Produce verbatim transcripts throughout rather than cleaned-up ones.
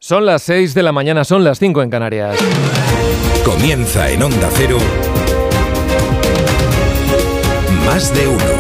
Son las seis de la mañana, son las cinco en Canarias. Comienza en Onda Cero. Más de uno.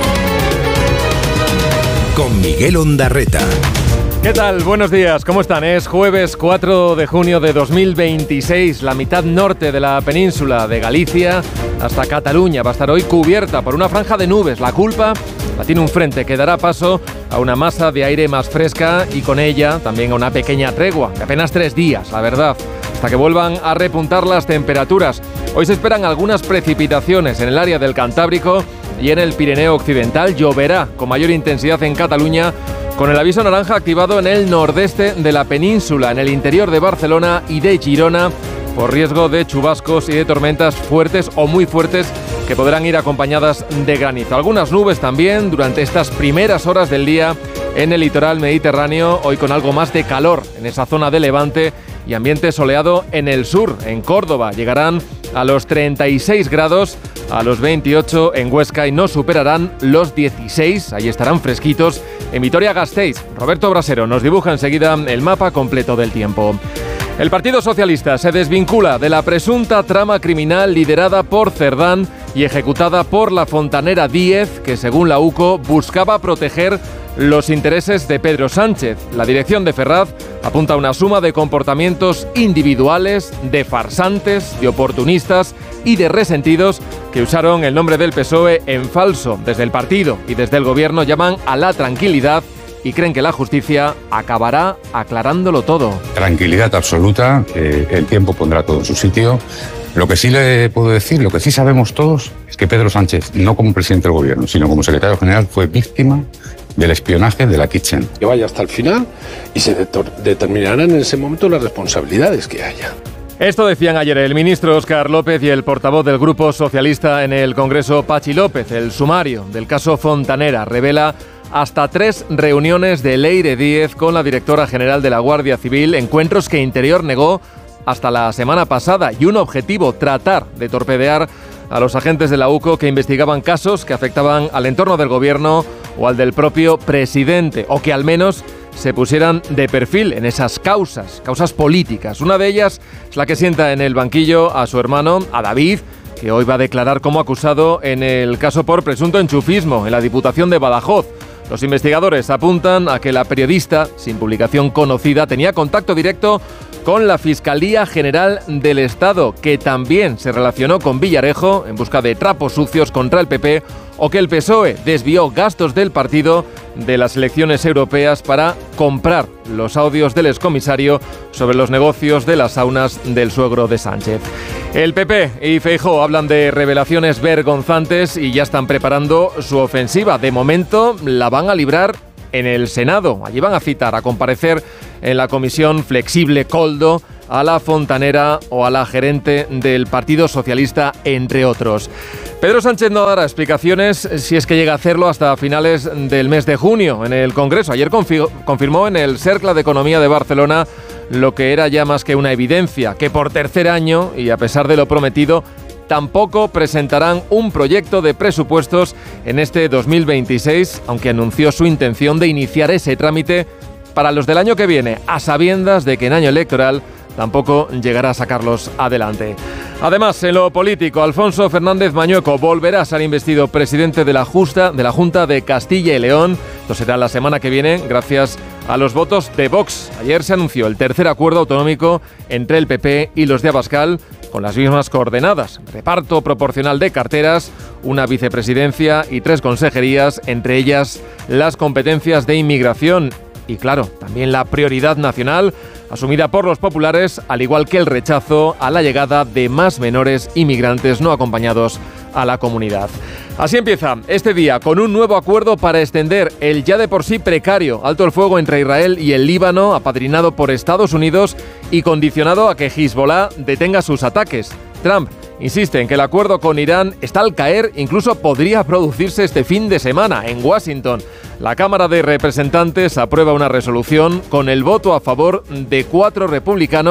Con Miguel Ondarreta. ¿Qué tal? Buenos días, ¿cómo están? Es jueves cuatro de junio de dos mil veintiséis. La mitad norte de la península de Galicia hasta Cataluña va a estar hoy cubierta por una franja de nubes. La culpa la tiene un frente que dará paso a una masa de aire más fresca y con ella también a una pequeña tregua de apenas tres días, la verdad, hasta que vuelvan a repuntar las temperaturas. Hoy se esperan algunas precipitaciones en el área del Cantábrico y en el Pirineo Occidental. Lloverá con mayor intensidad en Cataluña, con el aviso naranja activado en el nordeste de la península, en el interior de Barcelona y de Girona, por riesgo de chubascos y de tormentas fuertes o muy fuertes que podrán ir acompañadas de granizo. Algunas nubes también durante estas primeras horas del día en el litoral mediterráneo, hoy con algo más de calor en esa zona de Levante y ambiente soleado en el sur. En Córdoba llegarán a los treinta y seis grados, a los veintiocho en Huesca y no superarán los dieciséis, ahí estarán fresquitos en Vitoria-Gasteiz. Roberto Brasero nos dibuja enseguida el mapa completo del tiempo. El Partido Socialista se desvincula de la presunta trama criminal liderada por Cerdán y ejecutada por la fontanera Díez, que según la U C O buscaba proteger los intereses de Pedro Sánchez. La dirección de Ferraz apunta a una suma de comportamientos individuales, de farsantes, de oportunistas y de resentidos que usaron el nombre del P S O E en falso. Desde el partido y desde el gobierno llaman a la tranquilidad y creen que la justicia acabará aclarándolo todo. Tranquilidad absoluta, eh, el tiempo pondrá todo en su sitio. Lo que sí le puedo decir, lo que sí sabemos todos, es que Pedro Sánchez, no como presidente del gobierno, sino como secretario general, fue víctima del espionaje de la Kitchen. Que vaya hasta el final y se determinarán en ese momento las responsabilidades que haya. Esto decían ayer el ministro Óscar López y el portavoz del Grupo Socialista en el Congreso, Pachi López. El sumario del caso Fontanera revela hasta tres reuniones de Leire Díez con la directora general de la Guardia Civil, encuentros que Interior negó hasta la semana pasada, y un objetivo: tratar de torpedear a los agentes de la U C O que investigaban casos que afectaban al entorno del gobierno o al del propio presidente, o que al menos se pusieran de perfil en esas causas, causas políticas. Una de ellas es la que sienta en el banquillo a su hermano, a David, que hoy va a declarar como acusado en el caso por presunto enchufismo en la Diputación de Badajoz. Los investigadores apuntan a que la periodista, sin publicación conocida, tenía contacto directo con la Fiscalía General del Estado, que también se relacionó con Villarejo en busca de trapos sucios contra el P P, o que el P S O E desvió gastos del partido de las elecciones europeas para comprar los audios del excomisario sobre los negocios de las saunas del suegro de Sánchez. El P P y Feijóo hablan de revelaciones vergonzantes y ya están preparando su ofensiva. De momento la van a librar en el Senado. Allí van a citar a comparecer en la comisión flexible Coldo a la fontanera o a la gerente del Partido Socialista, entre otros. Pedro Sánchez no dará explicaciones, si es que llega a hacerlo, hasta finales del mes de junio en el Congreso. Ayer confi- confirmó en el Cercle de Economía de Barcelona lo que era ya más que una evidencia, que por tercer año, y a pesar de lo prometido, tampoco presentarán un proyecto de presupuestos en este dos mil veintiséis, aunque anunció su intención de iniciar ese trámite para los del año que viene, a sabiendas de que en año electoral tampoco llegará a sacarlos adelante. Además, en lo político, Alfonso Fernández Mañueco volverá a ser investido presidente de la, Justa, de la Junta de Castilla y León. Esto será la semana que viene, gracias a los votos de Vox. Ayer se anunció el tercer acuerdo autonómico entre el P P y los de Abascal, con las mismas coordenadas: reparto proporcional de carteras, una vicepresidencia y tres consejerías, entre ellas las competencias de inmigración. Y claro, también la prioridad nacional asumida por los populares, al igual que el rechazo a la llegada de más menores inmigrantes no acompañados a la comunidad. Así empieza este día, con un nuevo acuerdo para extender el ya de por sí precario alto el fuego entre Israel y el Líbano, apadrinado por Estados Unidos y condicionado a que Hezbollah detenga sus ataques. Trump insiste en que el acuerdo con Irán está al caer, incluso podría producirse este fin de semana en Washington. La Cámara de Representantes aprueba una resolución con el voto a favor de cuatro republicanos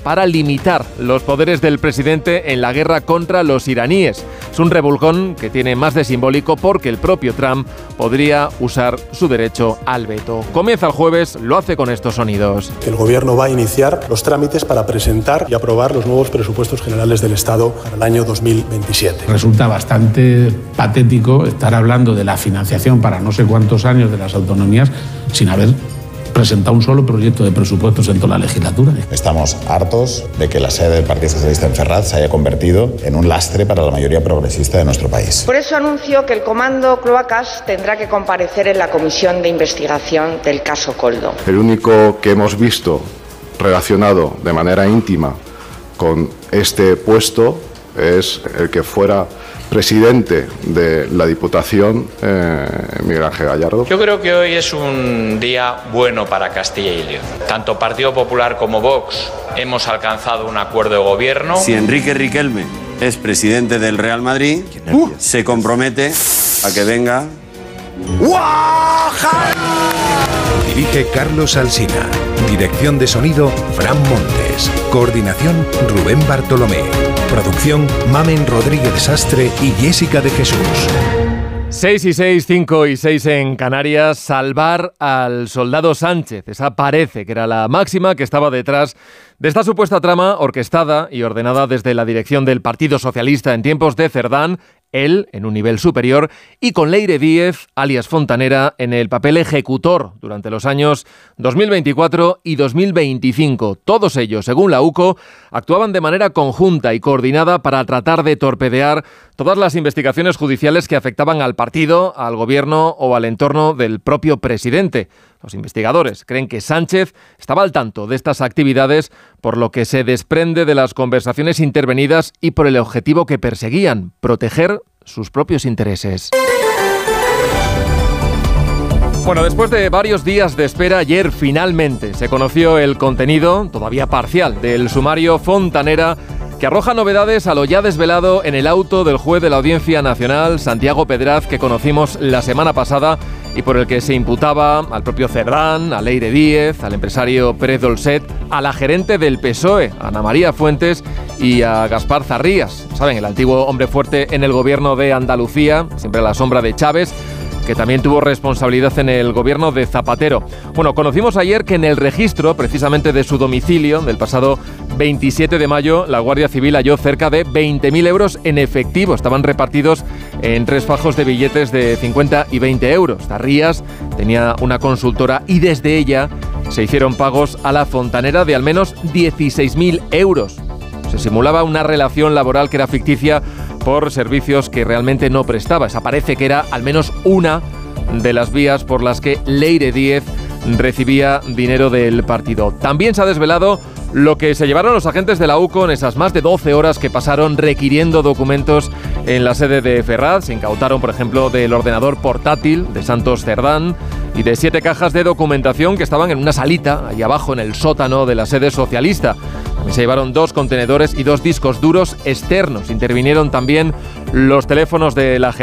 para limitar los poderes del presidente en la guerra contra los iraníes. Es un revolcón que tiene más de simbólico porque el propio Trump podría usar su derecho al veto. Comienza el jueves, lo hace con estos sonidos. El Gobierno va a iniciar los trámites para presentar y aprobar los nuevos presupuestos generales del Estado para el año dos mil veintisiete. Resulta bastante patético estar hablando de la financiación para no sé cuántos años de las autonomías sin haber presentado un solo proyecto de presupuestos en toda la legislatura. Estamos hartos de que la sede del Partido Socialista en Ferraz se haya convertido en un lastre para la mayoría progresista de nuestro país. Por eso anuncio que el Comando Cloacas tendrá que comparecer en la comisión de investigación del caso Koldo. El único que hemos visto relacionado de manera íntima con este puesto es el que fuera presidente de la Diputación, eh, Miguel Ángel Gallardo. Yo creo que hoy es un día bueno para Castilla y León. Tanto Partido Popular como Vox hemos alcanzado un acuerdo de gobierno. Si Enrique Riquelme es presidente del Real Madrid, uh, se compromete a que venga. Dirige Carlos Alsina. Dirección de sonido, Fran Montes. Coordinación, Rubén Bartolomé. Producción, Mamen Rodríguez Sastre y Jessica de Jesús. seis y seis, cinco y seis en Canarias. Salvar al soldado Sánchez. Esa parece que era la máxima que estaba detrás de esta supuesta trama orquestada y ordenada desde la dirección del Partido Socialista en tiempos de Cerdán, él en un nivel superior, y con Leire Díez, alias Fontanera, en el papel ejecutor durante los años dos mil veinticuatro y dos mil veinticinco. Todos ellos, según la U C O, actuaban de manera conjunta y coordinada para tratar de torpedear todas las investigaciones judiciales que afectaban al partido, al gobierno o al entorno del propio presidente. Los investigadores creen que Sánchez estaba al tanto de estas actividades, por lo que se desprende de las conversaciones intervenidas y por el objetivo que perseguían, proteger sus propios intereses. Bueno, después de varios días de espera, ayer finalmente se conoció el contenido, todavía parcial, del sumario Fontanera, que arroja novedades a lo ya desvelado en el auto del juez de la Audiencia Nacional, Santiago Pedraz, que conocimos la semana pasada y por el que se imputaba al propio Cerdán, a Leire Díez, al empresario Pérez Dolcet, a la gerente del P S O E, Ana María Fuentes, y a Gaspar Zarrías, ¿saben?, el antiguo hombre fuerte en el gobierno de Andalucía, siempre a la sombra de Chávez, que también tuvo responsabilidad en el gobierno de Zapatero. Bueno, conocimos ayer que en el registro, precisamente de su domicilio, del pasado veintisiete de mayo, la Guardia Civil halló cerca de veinte mil euros en efectivo. Estaban repartidos en tres fajos de billetes de cincuenta y veinte euros. Zarrías tenía una consultora y desde ella se hicieron pagos a la Fontanera de al menos dieciséis mil euros. Se simulaba una relación laboral que era ficticia por servicios que realmente no prestaba. Esa parece que era al menos una de las vías por las que Leire Díez recibía dinero del partido. También se ha desvelado lo que se llevaron los agentes de la U C O en esas más de doce horas que pasaron requiriendo documentos en la sede de Ferraz. Se incautaron, por ejemplo, del ordenador portátil de Santos Cerdán y de siete cajas de documentación que estaban en una salita ahí abajo en el sótano de la sede socialista. También se llevaron dos contenedores y dos discos duros externos. Intervinieron también los teléfonos de la